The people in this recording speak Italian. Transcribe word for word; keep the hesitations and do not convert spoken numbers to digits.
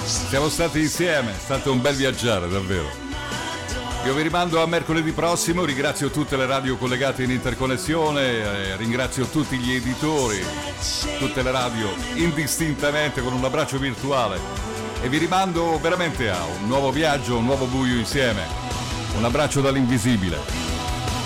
Siamo stati insieme, è stato un bel viaggiare, davvero. Io vi rimando a mercoledì prossimo, ringrazio tutte le radio collegate in interconnessione, eh, ringrazio tutti gli editori, tutte le radio indistintamente con un abbraccio virtuale e vi rimando veramente a un nuovo viaggio, un nuovo buio insieme. Un abbraccio dall'invisibile.